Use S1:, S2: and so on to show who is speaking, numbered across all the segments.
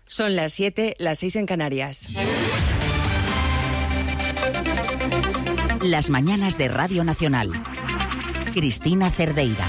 S1: Son las 7, las 6 en Canarias.
S2: Las mañanas de Radio Nacional. Cristina Cerdeira.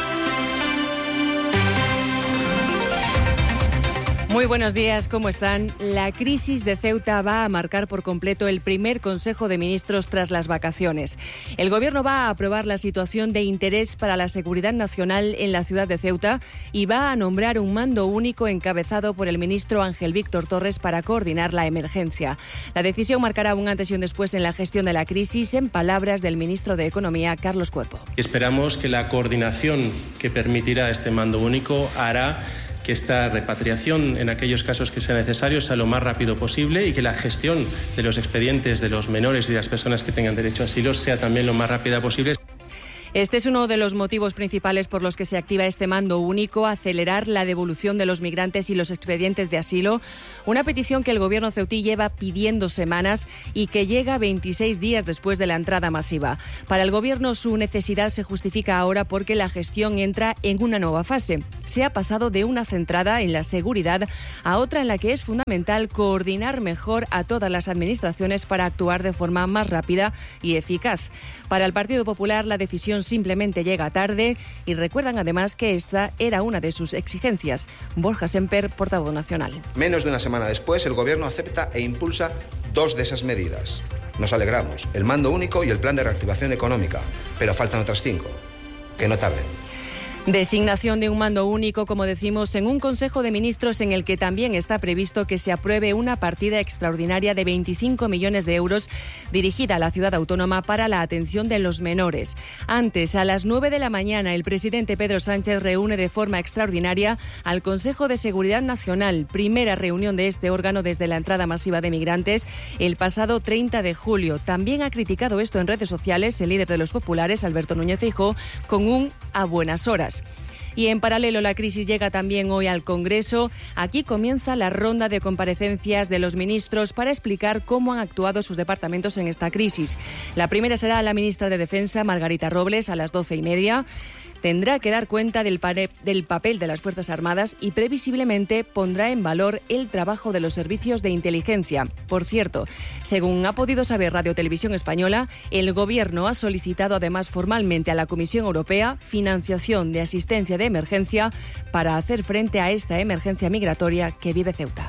S1: Muy buenos días, ¿cómo están? La crisis de Ceuta va a marcar por completo el primer Consejo de Ministros tras las vacaciones. El Gobierno va a aprobar la situación de interés para la seguridad nacional en la ciudad de Ceuta y va a nombrar un mando único encabezado por el ministro Ángel Víctor Torres para coordinar la emergencia. La decisión marcará un antes y un después en la gestión de la crisis, en palabras del ministro de Economía, Carlos Cuerpo.
S3: Esperamos que la coordinación que permitirá este mando único hará que esta repatriación, en aquellos casos que sea necesario, sea lo más rápido posible y que la gestión de los expedientes de los menores y de las personas que tengan derecho a asilo sea también lo más rápida posible.
S1: Este es uno de los motivos principales por los que se activa este mando único, acelerar la devolución de los migrantes y los expedientes de asilo, una petición que el Gobierno ceutí lleva pidiendo semanas y que llega 26 días después de la entrada masiva. Para el Gobierno su necesidad se justifica ahora porque la gestión entra en una nueva fase. Se ha pasado de una centrada en la seguridad a otra en la que es fundamental coordinar mejor a todas las administraciones para actuar de forma más rápida y eficaz. Para el Partido Popular la decisión simplemente llega tarde y recuerdan además que esta era una de sus exigencias. Borja Semper, portavoz nacional.
S4: Menos de una semana después, el Gobierno acepta e impulsa 2 de esas medidas. Nos alegramos, el mando único y el plan de reactivación económica, pero faltan otras 5. Que no tarden.
S1: Designación de un mando único, como decimos, en un Consejo de Ministros en el que también está previsto que se apruebe una partida extraordinaria de 25 millones de euros dirigida a la ciudad autónoma para la atención de los menores. Antes, a las 9 de la mañana, el presidente Pedro Sánchez reúne de forma extraordinaria al Consejo de Seguridad Nacional, primera reunión de este órgano desde la entrada masiva de migrantes el pasado 30 de julio. También ha criticado esto en redes sociales el líder de los populares, Alberto Núñez Feijóo, con un "a buenas horas". Y en paralelo la crisis llega también hoy al Congreso. Aquí comienza la ronda de comparecencias de los ministros para explicar cómo han actuado sus departamentos en esta crisis. La primera será la ministra de Defensa, Margarita Robles, a las 12:30. Tendrá que dar cuenta del papel de las Fuerzas Armadas y previsiblemente pondrá en valor el trabajo de los servicios de inteligencia. Por cierto, según ha podido saber Radio Televisión Española, el Gobierno ha solicitado además formalmente a la Comisión Europea financiación de asistencia de emergencia para hacer frente a esta emergencia migratoria que vive Ceuta.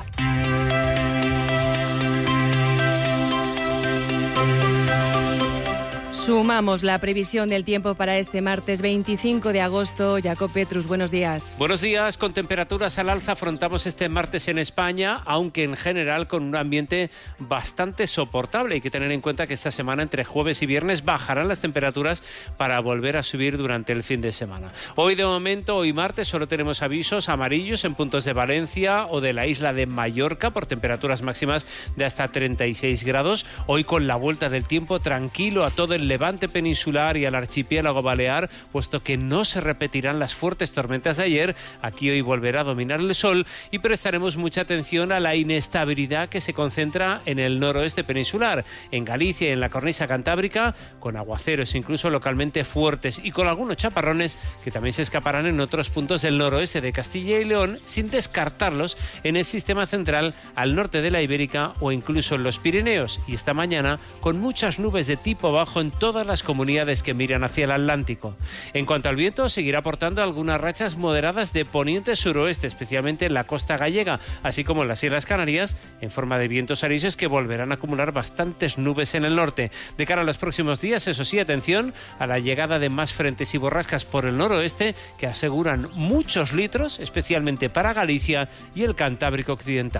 S1: Sumamos la previsión del tiempo para este martes 25 de agosto. Jacob Petrus, buenos días.
S5: Buenos días. Con temperaturas al alza afrontamos este martes en España, aunque en general con un ambiente bastante soportable. Hay que tener en cuenta que esta semana, entre jueves y viernes, bajarán las temperaturas para volver a subir durante el fin de semana. Hoy de momento, hoy martes, solo tenemos avisos amarillos en puntos de Valencia o de la isla de Mallorca por temperaturas máximas de hasta 36 grados. Hoy con la vuelta del tiempo tranquilo a todo el levante peninsular y al archipiélago balear, puesto que no se repetirán las fuertes tormentas de ayer. Aquí hoy volverá a dominar el sol y prestaremos mucha atención a la inestabilidad que se concentra en el noroeste peninsular, en Galicia y en la cornisa cantábrica, con aguaceros incluso localmente fuertes y con algunos chaparrones que también se escaparán en otros puntos del noroeste de Castilla y León, sin descartarlos en el sistema central, al norte de la Ibérica o incluso en los Pirineos. Y esta mañana con muchas nubes de tipo bajo en todas las comunidades que miran hacia el Atlántico. En cuanto al viento, seguirá aportando algunas rachas moderadas de poniente-suroeste, especialmente en la costa gallega, así como en las Islas Canarias, en forma de vientos arises que volverán a acumular bastantes nubes en el norte. De cara a los próximos días, eso sí, atención a la llegada de más frentes y borrascas por el noroeste, que aseguran muchos litros, especialmente para Galicia y el Cantábrico occidental.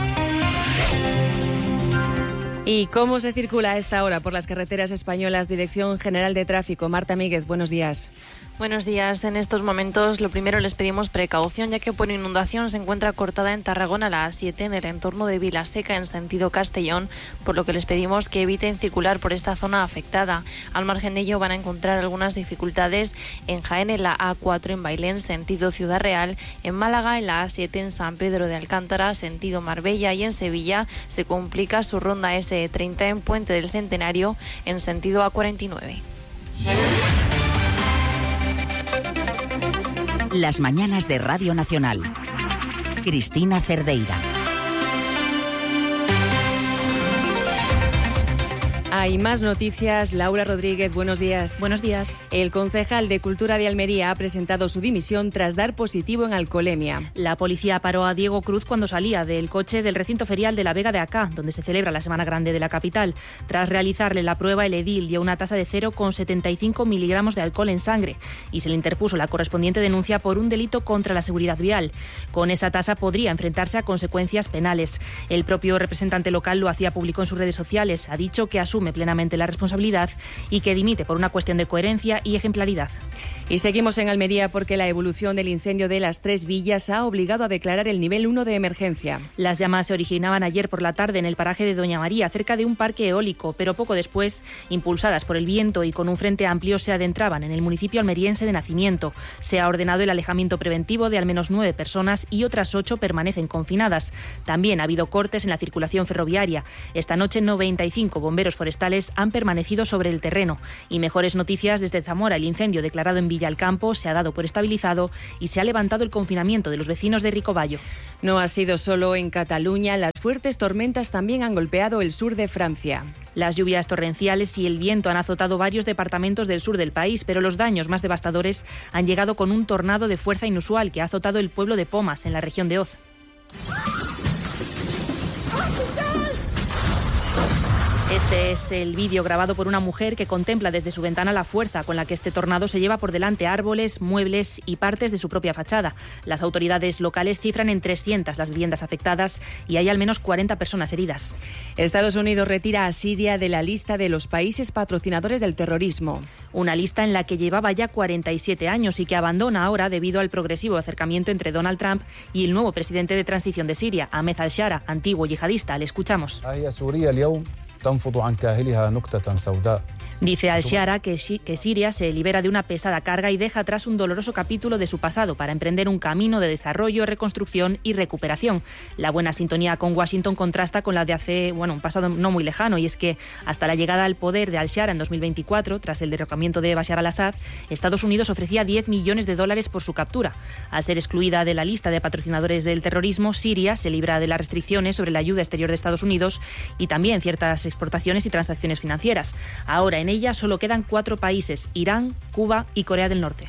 S1: ¿Y cómo se circula a esta hora por las carreteras españolas? Dirección General de Tráfico. Marta Míguez, buenos días.
S6: Buenos días. En estos momentos, lo primero les pedimos precaución, ya que por inundación se encuentra cortada en Tarragona la A7 en el entorno de Vilaseca en sentido Castellón, por lo que les pedimos que eviten circular por esta zona afectada. Al margen de ello van a encontrar algunas dificultades en Jaén en la A4 en Bailén sentido Ciudad Real, en Málaga en la A7 en San Pedro de Alcántara sentido Marbella y en Sevilla se complica su ronda S30 en Puente del Centenario en sentido A49.
S2: Las mañanas de Radio Nacional. Cristina Cerdeira.
S1: Hay más noticias. Laura Rodríguez, buenos días.
S7: Buenos días.
S1: El concejal de Cultura de Almería ha presentado su dimisión tras dar positivo en alcoholemia.
S7: La policía paró a Diego Cruz cuando salía del coche del recinto ferial de la Vega de Acá, donde se celebra la Semana Grande de la capital. Tras realizarle la prueba, el edil dio una tasa de 0,75 miligramos de alcohol en sangre y se le interpuso la correspondiente denuncia por un delito contra la seguridad vial. Con esa tasa podría enfrentarse a consecuencias penales. El propio representante local lo hacía público en sus redes sociales. Ha dicho que asume plenamente la responsabilidad y que dimite por una cuestión de coherencia y ejemplaridad.
S1: Y seguimos en Almería porque la evolución del incendio de Las Tres Villas ha obligado a declarar el nivel 1 de emergencia.
S7: Las llamas se originaban ayer por la tarde en el paraje de Doña María, cerca de un parque eólico, pero poco después, impulsadas por el viento y con un frente amplio, se adentraban en el municipio almeriense de Nacimiento. Se ha ordenado el alejamiento preventivo de al menos 9 personas y otras 8 permanecen confinadas. También ha habido cortes en la circulación ferroviaria. Esta noche 95 bomberos forestales han permanecido sobre el terreno. Y mejores noticias desde Zamora. El incendio declarado en Villalcampo se ha dado por estabilizado y se ha levantado el confinamiento de los vecinos de Ricoballo.
S1: No ha sido solo en Cataluña, las fuertes tormentas también han golpeado el sur de Francia.
S7: Las lluvias torrenciales y el viento han azotado varios departamentos del sur del país, pero los daños más devastadores han llegado con un tornado de fuerza inusual que ha azotado el pueblo de Pomas, en la región de Oz. Este es el vídeo grabado por una mujer que contempla desde su ventana la fuerza con la que este tornado se lleva por delante árboles, muebles y partes de su propia fachada. Las autoridades locales cifran en 300 las viviendas afectadas y hay al menos 40 personas heridas.
S1: Estados Unidos retira a Siria de la lista de los países patrocinadores del terrorismo.
S7: Una lista en la que llevaba ya 47 años y que abandona ahora debido al progresivo acercamiento entre Donald Trump y el nuevo presidente de transición de Siria, Ahmed al-Shara, antiguo yihadista. Le escuchamos. Dice al-Shara que Siria se libera de una pesada carga y deja atrás un doloroso capítulo de su pasado para emprender un camino de desarrollo, reconstrucción y recuperación. La buena sintonía con Washington contrasta con la de hace un pasado no muy lejano, y es que hasta la llegada al poder de al-Shara en 2024, tras el derrocamiento de Bashar al-Assad, Estados Unidos ofrecía $10 millones por su captura. Al ser excluida de la lista de patrocinadores del terrorismo, Siria se libra de las restricciones sobre la ayuda exterior de Estados Unidos y también ciertas exportaciones y transacciones financieras. Ahora en ella solo quedan 4 países: Irán, Cuba y Corea del Norte.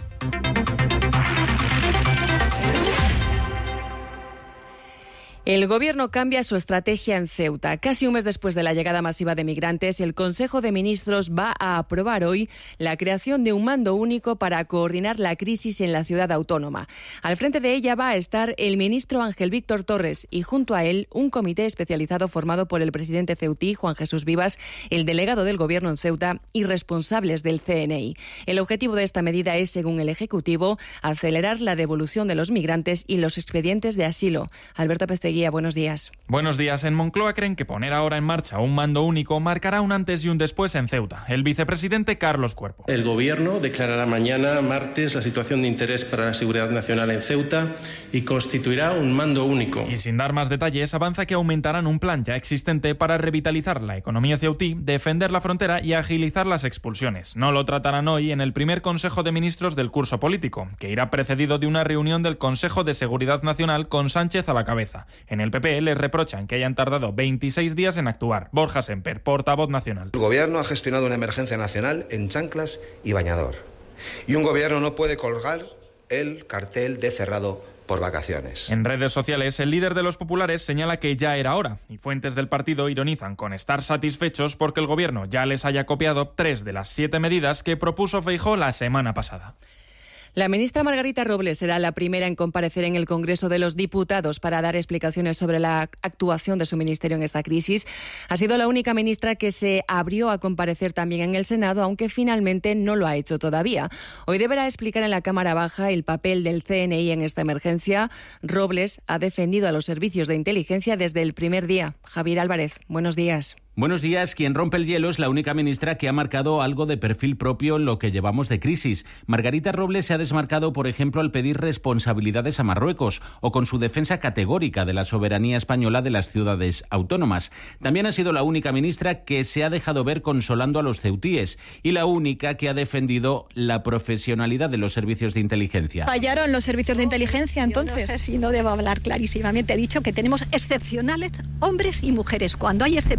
S1: El Gobierno cambia su estrategia en Ceuta. Casi un mes después de la llegada masiva de migrantes, el Consejo de Ministros va a aprobar hoy la creación de un mando único para coordinar la crisis en la ciudad autónoma. Al frente de ella va a estar el ministro Ángel Víctor Torres y junto a él un comité especializado formado por el presidente ceutí, Juan Jesús Vivas, el delegado del Gobierno en Ceuta y responsables del CNI. El objetivo de esta medida es, según el Ejecutivo, acelerar la devolución de los migrantes y los expedientes de asilo. Alberto Pesteguía, buenos días.
S8: Buenos días. En Moncloa creen que poner ahora en marcha un mando único marcará un antes y un después en Ceuta. El vicepresidente Carlos Cuerpo.
S3: El Gobierno declarará mañana, martes, la situación de interés para la seguridad nacional en Ceuta y constituirá un mando único.
S8: Y sin dar más detalles, avanza que aumentarán un plan ya existente para revitalizar la economía ceutí, defender la frontera y agilizar las expulsiones. No lo tratarán hoy en el primer Consejo de Ministros del curso político, que irá precedido de una reunión del Consejo de Seguridad Nacional con Sánchez a la cabeza. En el PP les reprochan que hayan tardado 26 días en actuar. Borja Semper, portavoz nacional.
S4: El Gobierno ha gestionado una emergencia nacional en chanclas y bañador. Y un Gobierno no puede colgar el cartel de cerrado por vacaciones.
S8: En redes sociales, el líder de los populares señala que ya era hora, y fuentes del partido ironizan con estar satisfechos porque el Gobierno ya les haya copiado 3 de las 7 medidas que propuso Feijóo la semana pasada.
S1: La ministra Margarita Robles será la primera en comparecer en el Congreso de los Diputados para dar explicaciones sobre la actuación de su ministerio en esta crisis. Ha sido la única ministra que se abrió a comparecer también en el Senado, aunque finalmente no lo ha hecho todavía. Hoy deberá explicar en la Cámara Baja el papel del CNI en esta emergencia. Robles ha defendido a los servicios de inteligencia desde el primer día. Javier Álvarez, buenos días.
S9: Buenos días. Quien rompe el hielo es la única ministra que ha marcado algo de perfil propio en lo que llevamos de crisis. Margarita Robles se ha desmarcado, por ejemplo, al pedir responsabilidades a Marruecos o con su defensa categórica de la soberanía española de las ciudades autónomas. También ha sido la única ministra que se ha dejado ver consolando a los ceutíes y la única que ha defendido la profesionalidad de los servicios de inteligencia.
S10: ¿Fallaron los servicios de inteligencia entonces?
S11: Yo no sé si no debo hablar clarísimamente. He dicho que tenemos excepcionales hombres y mujeres. Cuando hay excepcionales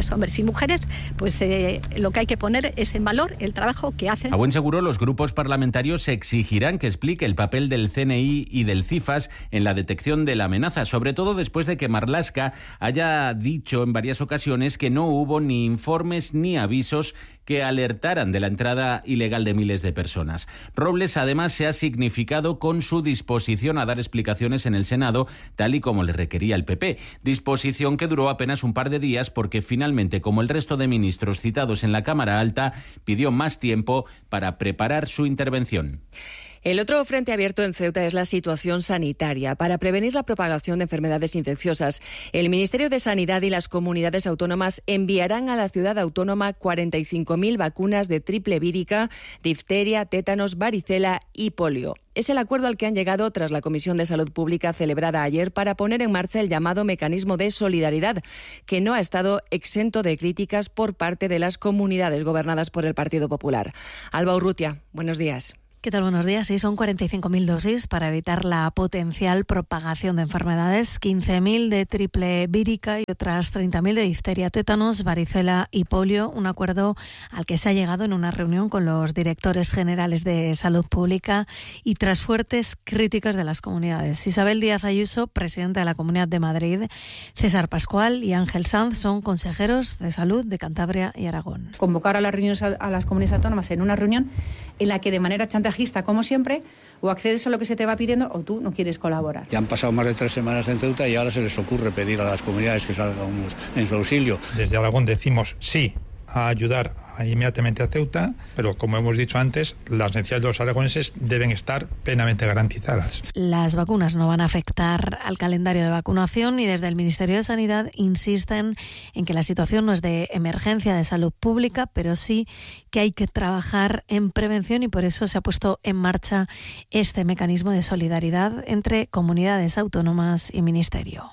S11: mujeres, hombres y mujeres, pues lo que hay que poner es en valor el trabajo que hacen.
S9: A buen seguro, los grupos parlamentarios exigirán que explique el papel del CNI y del CIFAS en la detección de la amenaza, sobre todo después de que Marlaska haya dicho en varias ocasiones que no hubo ni informes ni avisos que alertaran de la entrada ilegal de miles de personas. Robles, además, se ha significado con su disposición a dar explicaciones en el Senado, tal y como le requería el PP. Disposición que duró apenas un par de días porque finalmente, como el resto de ministros citados en la Cámara Alta, pidió más tiempo para preparar su intervención.
S1: El otro frente abierto en Ceuta es la situación sanitaria. Para prevenir la propagación de enfermedades infecciosas, el Ministerio de Sanidad y las comunidades autónomas enviarán a la ciudad autónoma 45.000 vacunas de triple vírica, difteria, tétanos, varicela y polio. Es el acuerdo al que han llegado tras la Comisión de Salud Pública celebrada ayer para poner en marcha el llamado mecanismo de solidaridad, que no ha estado exento de críticas por parte de las comunidades gobernadas por el Partido Popular. Alba Urrutia, buenos días.
S12: ¿Qué tal? Buenos días. Sí, son 45.000 dosis para evitar la potencial propagación de enfermedades, 15.000 de triple vírica y otras 30.000 de difteria, tétanos, varicela y polio. Un acuerdo al que se ha llegado en una reunión con los directores generales de Salud Pública y tras fuertes críticas de las comunidades. Isabel Díaz Ayuso, presidenta de la Comunidad de Madrid, César Pascual y Ángel Sanz son consejeros de Salud de Cantabria y Aragón.
S13: Convocar a las reuniones a las comunidades autónomas en una reunión en la que de manera chantajista, como siempre, o accedes a lo que se te va pidiendo o tú no quieres colaborar.
S14: Ya han pasado más de 3 semanas en Ceuta y ahora se les ocurre pedir a las comunidades que salgamos en su auxilio.
S15: Desde Aragón decimos sí a ayudar inmediatamente a Ceuta, pero como hemos dicho antes, las necesidades de los aragoneses deben estar plenamente garantizadas.
S12: Las vacunas no van a afectar al calendario de vacunación y desde el Ministerio de Sanidad insisten en que la situación no es de emergencia de salud pública, pero sí que hay que trabajar en prevención y por eso se ha puesto en marcha este mecanismo de solidaridad entre comunidades autónomas y Ministerio.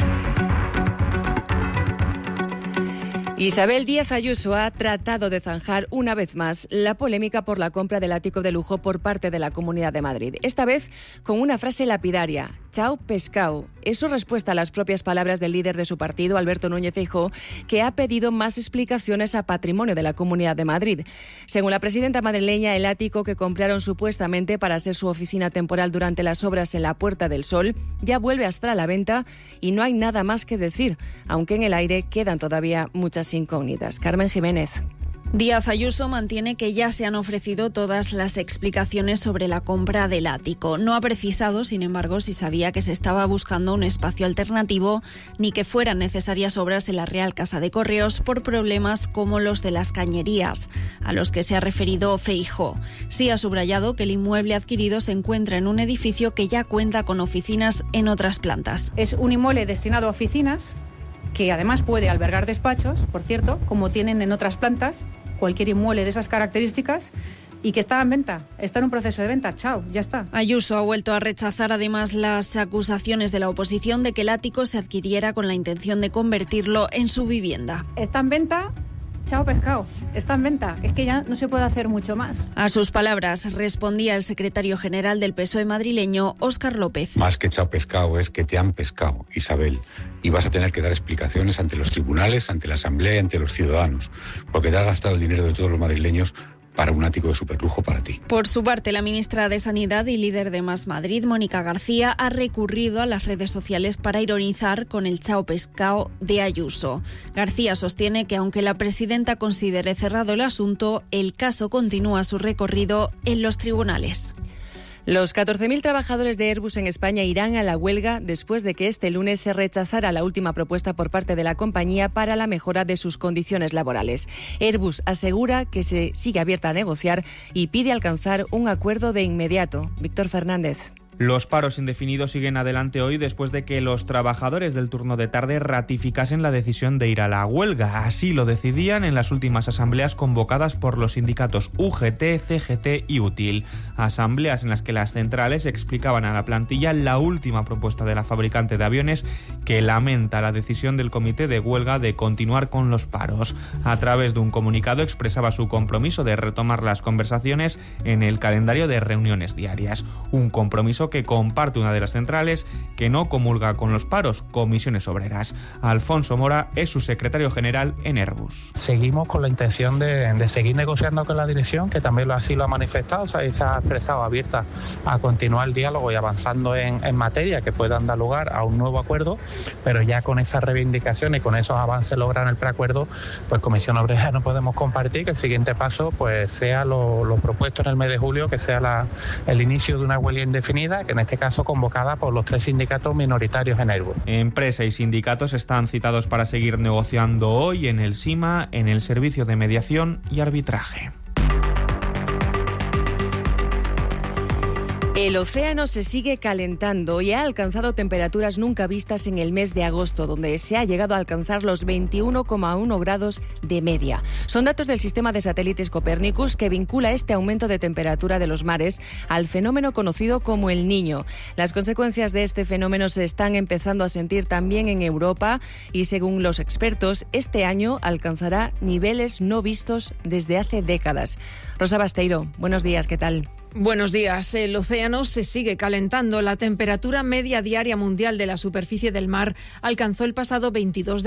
S1: Isabel Díaz Ayuso ha tratado de zanjar una vez más la polémica por la compra del ático de lujo por parte de la Comunidad de Madrid. Esta vez con una frase lapidaria: chao pescao. Es su respuesta a las propias palabras del líder de su partido, Alberto Núñez Feijóo, que ha pedido más explicaciones a Patrimonio de la Comunidad de Madrid. Según la presidenta madrileña, el ático que compraron supuestamente para ser su oficina temporal durante las obras en la Puerta del Sol ya vuelve a estar a la venta y no hay nada más que decir, aunque en el aire quedan todavía muchas incógnitas. Carmen Jiménez.
S16: Díaz Ayuso mantiene que ya se han ofrecido todas las explicaciones sobre la compra del ático. No ha precisado, sin embargo, si sabía que se estaba buscando un espacio alternativo ni que fueran necesarias obras en la Real Casa de Correos por problemas como los de las cañerías, a los que se ha referido Feijóo. Sí ha subrayado que el inmueble adquirido se encuentra en un edificio que ya cuenta con oficinas en otras plantas.
S13: Es un inmueble destinado a oficinas que además puede albergar despachos, por cierto, como tienen en otras plantas, cualquier inmueble de esas características, y que está en venta, está en un proceso de venta. Chao, ya está.
S16: Ayuso ha vuelto a rechazar además las acusaciones de la oposición de que el ático se adquiriera con la intención de convertirlo en su vivienda.
S13: Está en venta. Chao pescado, está en venta, es que ya no se puede hacer mucho más.
S16: A sus palabras respondía el secretario general del PSOE madrileño, Óscar López.
S17: Más que chao pescado es que te han pescado, Isabel, y vas a tener que dar explicaciones ante los tribunales, ante la Asamblea y ante los ciudadanos, porque te has gastado el dinero de todos los madrileños para un ático de superlujo para ti.
S16: Por su parte, la ministra de Sanidad y líder de Más Madrid, Mónica García, ha recurrido a las redes sociales para ironizar con el chao pescado de Ayuso. García sostiene que aunque la presidenta considere cerrado el asunto, el caso continúa su recorrido en los tribunales.
S1: Los 14.000 trabajadores de Airbus en España irán a la huelga después de que este lunes se rechazara la última propuesta por parte de la compañía para la mejora de sus condiciones laborales. Airbus asegura que se sigue abierta a negociar y pide alcanzar un acuerdo de inmediato. Víctor Fernández.
S8: Los paros indefinidos siguen adelante hoy después de que los trabajadores del turno de tarde ratificasen la decisión de ir a la huelga. Así lo decidían en las últimas asambleas convocadas por los sindicatos UGT, CGT y UTIL. Asambleas en las que las centrales explicaban a la plantilla la última propuesta de la fabricante de aviones, que lamenta la decisión del comité de huelga de continuar con los paros. A través de un comunicado expresaba su compromiso de retomar las conversaciones en el calendario de reuniones diarias. Un compromiso aseguró que comparte una de las centrales que no comulga con los paros, Comisiones Obreras. Alfonso Mora es su secretario general en Airbus.
S18: Seguimos con la intención de seguir negociando con la dirección, que también así lo ha manifestado, o sea, y se ha expresado abierta a continuar el diálogo y avanzando en materia que puedan dar lugar a un nuevo acuerdo, pero ya con esas reivindicaciones y con esos avances logrados en el preacuerdo, pues Comisión Obrera no podemos compartir que el siguiente paso pues sea lo propuesto en el mes de julio, que sea el inicio de una huelga indefinida, que en este caso convocada por los 3 sindicatos minoritarios en Airbus.
S8: Empresa y sindicatos están citados para seguir negociando hoy en el SIMA, en el Servicio de Mediación y Arbitraje.
S1: El océano se sigue calentando y ha alcanzado temperaturas nunca vistas en el mes de agosto, donde se ha llegado a alcanzar los 21,1 grados de media. Son datos del sistema de satélites Copernicus que vincula este aumento de temperatura de los mares al fenómeno conocido como el Niño. Las consecuencias de este fenómeno se están empezando a sentir también en Europa y, según los expertos, este año alcanzará niveles no vistos desde hace décadas. Rosa Basteiro, buenos días, ¿qué tal?
S19: Buenos días. El océano se sigue calentando. La temperatura media diaria mundial de la superficie del mar alcanzó el pasado 22 de